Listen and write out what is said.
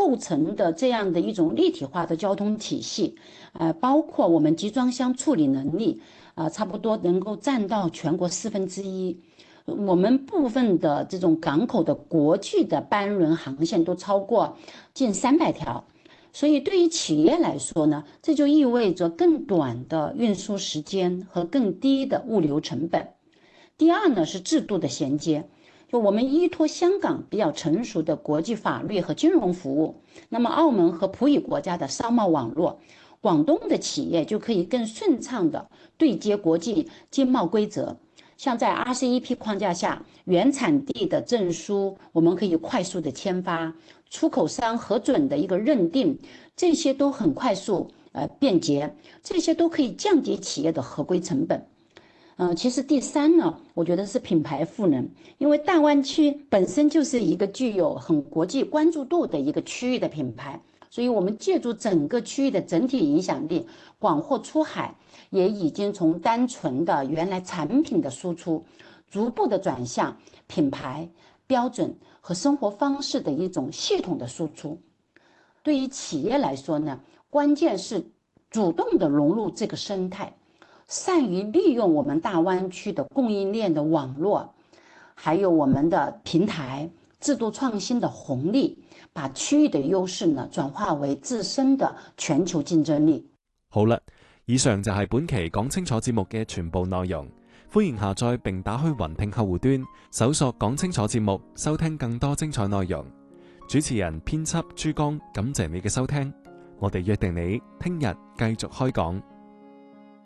构成的这样的一种立体化的交通体系，包括我们集装箱处理能力，差不多能够占到全国1/4。我们部分的这种港口的国际的班轮航线都超过近300条。所以对于企业来说呢，这就意味着更短的运输时间和更低的物流成本。第二呢是制度的衔接，就我们依托香港比较成熟的国际法律和金融服务，那么澳门和葡语国家的商贸网络，广东的企业就可以更顺畅的对接国际经贸规则。像在 RCEP 框架下，原产地的证书我们可以快速的签发，出口商核准的一个认定，这些都很快速便捷，这些都可以降低企业的合规成本。其实第三呢，我觉得是品牌赋能，因为大湾区本身就是一个具有很国际关注度的一个区域的品牌，所以我们借助整个区域的整体影响力，广货出海，也已经从单纯的原来产品的输出，逐步的转向品牌标准和生活方式的一种系统的输出。对于企业来说呢，关键是主动的融入这个生态，善于利用我们大湾区的供应链的網絡，還有我們的平台制度創新的紅利，把區域的優勢呢轉化為自身的全球競爭力。 好啦，以上就係本期講清楚節目嘅全部內容。歡迎下載並打開雲聽客戶端，搜索講清楚節目，收聽更多精彩內容。主持人編輯朱江，感謝你嘅收聽，我哋約定你聽日繼續開講。